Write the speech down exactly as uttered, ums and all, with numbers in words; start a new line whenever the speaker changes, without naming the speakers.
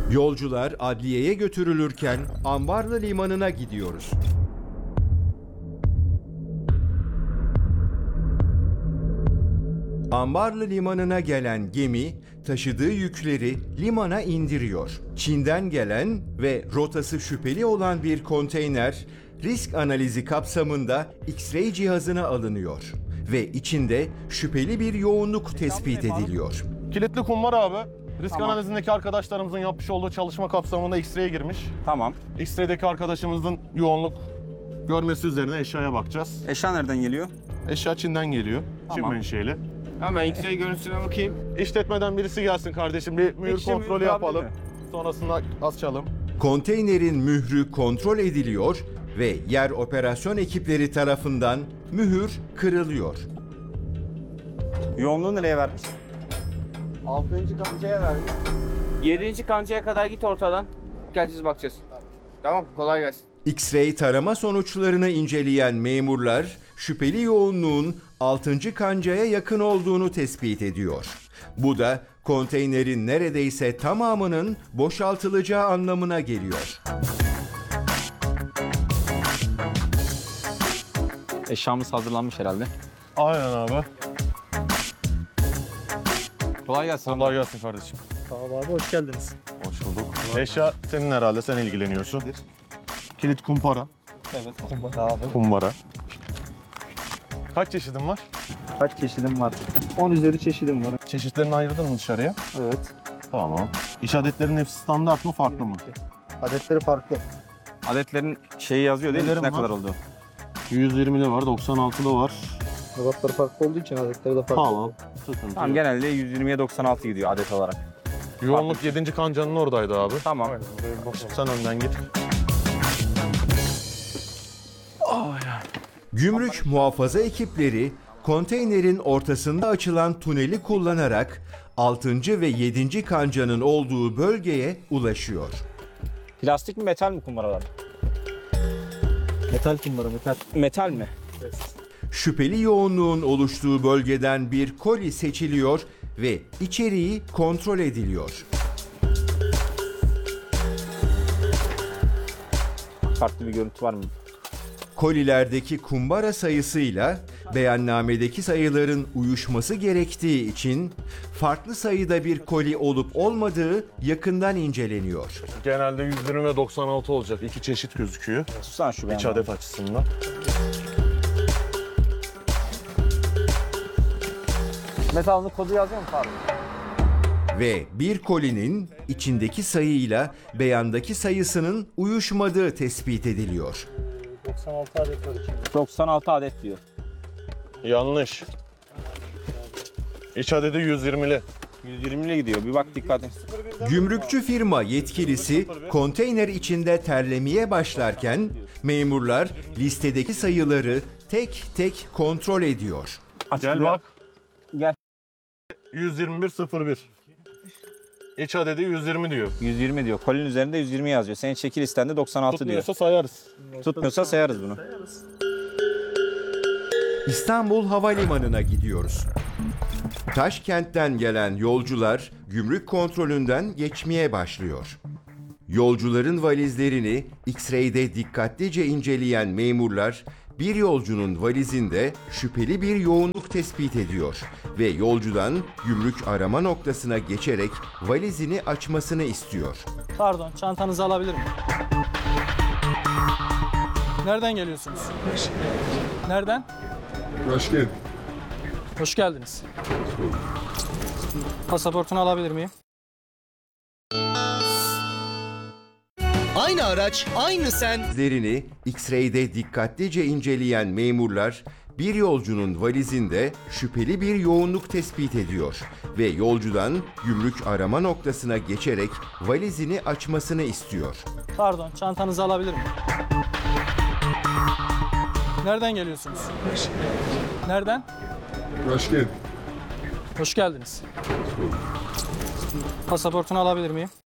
Yolcular adliyeye götürülürken Ambarlı Limanı'na gidiyoruz. Ambarlı Limanı'na gelen gemi taşıdığı yükleri limana indiriyor. Çin'den gelen ve rotası şüpheli olan bir konteyner risk analizi kapsamında X-ray cihazına alınıyor ve içinde şüpheli bir yoğunluk tespit ediliyor.
Kilitli kumbara abi. Risk
Tamam.
analizindeki arkadaşlarımızın yapmış olduğu çalışma kapsamında X-ray'e girmiş.
Tamam.
X-ray'deki arkadaşımızın yoğunluk görmesi üzerine eşyaya bakacağız.
Eşya nereden geliyor?
Eşya Çin'den geliyor. Çin
Tamam.
menşeli.
Hemen X-ray görüntüsüne bakayım.
İşletmeden birisi gelsin kardeşim. Bir mühür
kişi
kontrolü
mühür
yapalım.
alabilir mi?
Sonrasında açalım.
Konteynerin mührü kontrol ediliyor ve yer operasyon ekipleri tarafından mühür kırılıyor.
Yoğunluğu nereye vermiş?
altıncı kancaya verdik. yedinci kancaya kadar git ortadan. Geleceğiz bakacağız. Tamam, kolay gelsin.
X-ray tarama sonuçlarını inceleyen memurlar şüpheli yoğunluğun altıncı kancaya yakın olduğunu tespit ediyor. Bu da konteynerin neredeyse tamamının boşaltılacağı anlamına geliyor.
Eşyamız hazırlanmış herhalde.
Aynen abi.
Kolay gelsin.
Kolay gelsin kardeşim.
Tamam abi, hoş geldiniz.
Hoş bulduk. Eşya senin herhalde, sen ilgileniyorsun. Kilit kumpara.
Evet, kumbara abi.
Kumbara. Kaç çeşidin var?
Kaç çeşidim var? on üzeri çeşidim var.
Çeşitlerini ayırdın mı dışarıya?
Evet.
Tamam. İş adetlerinin hepsi standart mı, farklı mı?
Adetleri farklı.
Adetlerin şeyi yazıyor değil mi?
Nelerim
Ne
var?
kadar oldu?
yüz yirmili var, doksan altılı var.
Ebatları farklı olduğu için adetleri de farklı.
Tamam. Sıkıntı
Tamam,
yok.
genelde yüz yirmiye doksan altı gidiyor adet olarak.
Yoğunluk yedinci kancanın oradaydı abi.
Tamam.
Sen önden git.
Gümrük muhafaza ekipleri konteynerin ortasında açılan tüneli kullanarak altıncı ve yedinci kancanın olduğu bölgeye ulaşıyor.
Plastik mi metal mi kumbaralar?
Metal kumbara, metal.
Metal mi?
Şüpheli yoğunluğun oluştuğu bölgeden bir koli seçiliyor ve içeriği kontrol ediliyor.
Farklı bir görüntü var mı?
Kolilerdeki kumbara sayısıyla beyannamedeki sayıların uyuşması gerektiği için farklı sayıda bir koli olup olmadığı yakından inceleniyor.
Genelde yüz yirmi ve doksan altı olacak. İki çeşit gözüküyor.
Tutsana şu
İç
beyanı.
adet açısından.
Metalın kodu yazıyor mu pardon?
Ve bir kolinin içindeki sayıyla beyandaki sayısının uyuşmadığı tespit ediliyor.
doksan altı adet var içinde.
doksan altı adet diyor.
Yanlış. İç adedi yüz yirmili.
yüz yirmiyle gidiyor. Bir bak dikkat et.
Gümrükçü firma yetkilisi konteyner içinde terlemeye başlarken memurlar listedeki sayıları tek tek kontrol ediyor.
Aç
Gel
bir
bak.
Gel.
yüz yirmi bir sıfır bir. İç adedi yüz yirmi diyor.
yüz yirmi diyor. Kolinin üzerinde yüz yirmi yazıyor. Senin çekil listende doksan altı diyor.
Tutmuyorsa sayarız.
Tutmuyorsa sayarız bunu.
İstanbul Havalimanı'na gidiyoruz. Taşkent'ten gelen yolcular gümrük kontrolünden geçmeye başlıyor. Yolcuların valizlerini X-ray'de dikkatlice inceleyen memurlar bir yolcunun valizinde şüpheli bir yoğunluk tespit ediyor ve yolcudan gümrük arama noktasına geçerek valizini açmasını istiyor.
Pardon, çantanızı alabilir miyim? Nereden geliyorsunuz? Nereden?
Hoş geldin.
Hoş geldiniz. Pasaportunu alabilir miyim?
Aynı araç, aynı sen.
Valizlerini X-ray'de dikkatlice inceleyen memurlar bir yolcunun valizinde şüpheli bir yoğunluk tespit ediyor ve yolcudan gümrük arama noktasına geçerek valizini açmasını istiyor.
Pardon, çantanızı alabilir miyim? Nereden geliyorsunuz? Nereden?
Hoş geldin.
Hoş geldiniz. Pasaportunu alabilir miyim?